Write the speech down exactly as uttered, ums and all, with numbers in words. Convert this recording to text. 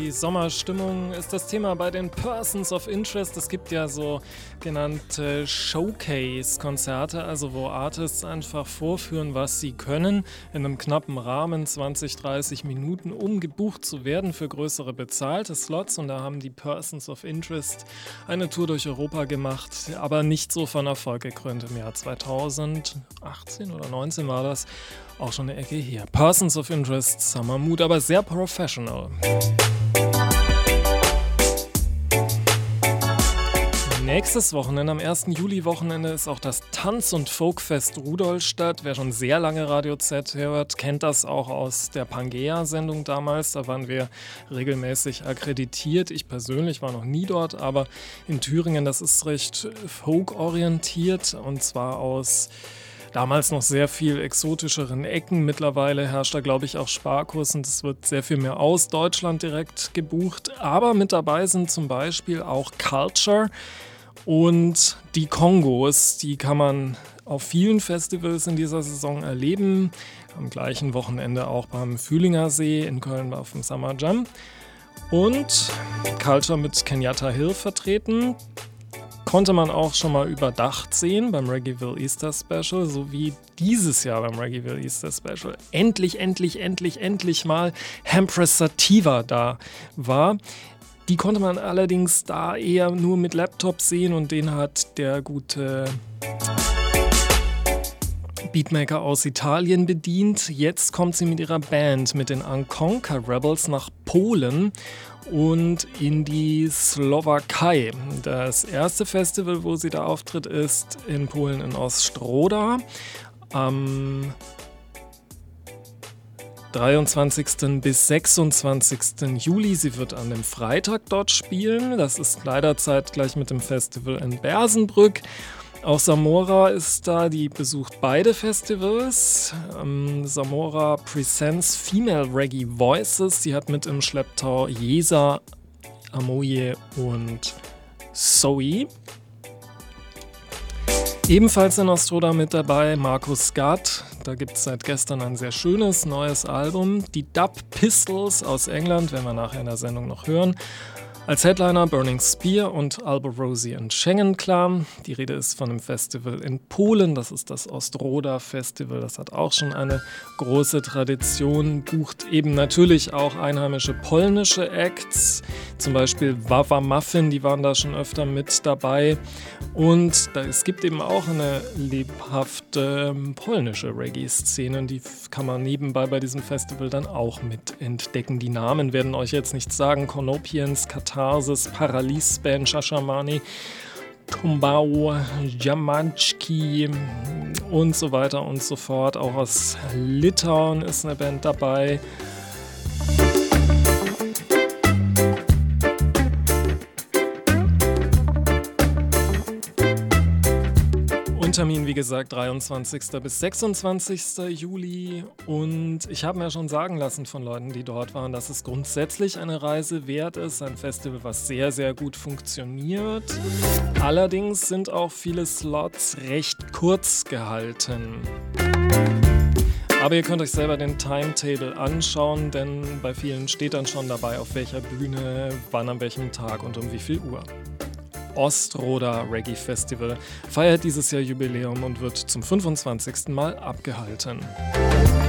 Die Sommerstimmung ist das Thema bei den Persons of Interest. Es gibt ja so genannte Showcase-Konzerte, also wo Artists einfach vorführen, was sie können, in einem knappen Rahmen, zwanzig, dreißig Minuten, um gebucht zu werden für größere bezahlte Slots. Und da haben die Persons of Interest eine Tour durch Europa gemacht, aber nicht so von Erfolg gekrönt. Im Jahr zweitausendachtzehn oder neunzehn war das, auch schon eine Ecke her. Persons of Interest, Summer Mood, aber sehr professional. Nächstes Wochenende, am ersten Juli-Wochenende, ist auch das Tanz- und Folkfest Rudolstadt. Wer schon sehr lange Radio Z hört, kennt das auch aus der Pangea-Sendung damals. Da waren wir regelmäßig akkreditiert. Ich persönlich war noch nie dort, aber in Thüringen, das ist recht folk-orientiert, und zwar aus damals noch sehr viel exotischeren Ecken. Mittlerweile herrscht da, glaube ich, auch Sparkurs und es wird sehr viel mehr aus Deutschland direkt gebucht. Aber mit dabei sind zum Beispiel auch Culture und die Kongos. Die kann man auf vielen Festivals in dieser Saison erleben. Am gleichen Wochenende auch beim Fühlinger See in Köln auf dem Summer Jam. Und Culture mit Kenyatta Hill vertreten. Konnte man auch schon mal überdacht sehen beim Reggaeville Easter Special, sowie dieses Jahr beim Reggaeville Easter Special endlich, endlich, endlich, endlich mal Empress Sativa da war. Die konnte man allerdings da eher nur mit Laptop sehen, und den hat der gute Beatmaker aus Italien bedient. Jetzt kommt sie mit ihrer Band, mit den Ankonka Rebels, nach Polen und in die Slowakei. Das erste Festival, wo sie da auftritt, ist in Polen in Ostroda am dreiundzwanzigsten bis sechsundzwanzigsten Juli. Sie wird an dem Freitag dort spielen. Das ist leider zeitgleich mit dem Festival in Bersenbrück. Auch Samora ist da, die besucht beide Festivals. Ähm, Samora presents Female Reggae Voices. Sie hat mit im Schlepptau Jesa, Amoye und Zoe. Ebenfalls in Ostroda mit dabei Markus Gatt. Da gibt es seit gestern ein sehr schönes neues Album. Die Dub Pistols aus England, werden wir nachher in der Sendung noch hören. Als Headliner Burning Spear und Albo Rosie and Schengen Clan. Die Rede ist von einem Festival in Polen, das ist das Ostroda Festival. Das hat auch schon eine große Tradition, bucht eben natürlich auch einheimische polnische Acts, zum Beispiel Wawa Muffin, die waren da schon öfter mit dabei. Und da, es gibt eben auch eine lebhafte ähm, polnische Reggae-Szene, die kann man nebenbei bei diesem Festival dann auch mit entdecken. Die Namen werden euch jetzt nichts sagen: Konopians, Katharsis, Paralisban, Shashamani, Tumbao, Jamanchki und so weiter und so fort. Auch aus Litauen ist eine Band dabei. Termin, wie gesagt, dreiundzwanzigsten bis sechsundzwanzigsten Juli, und ich habe mir schon sagen lassen von Leuten, die dort waren, dass es grundsätzlich eine Reise wert ist, ein Festival, was sehr, sehr gut funktioniert. Allerdings sind auch viele Slots recht kurz gehalten. Aber ihr könnt euch selber den Timetable anschauen, denn bei vielen steht dann schon dabei, auf welcher Bühne, wann, an welchem Tag und um wie viel Uhr. Ostroda Reggae Festival feiert dieses Jahr Jubiläum und wird zum fünfundzwanzigsten Mal abgehalten.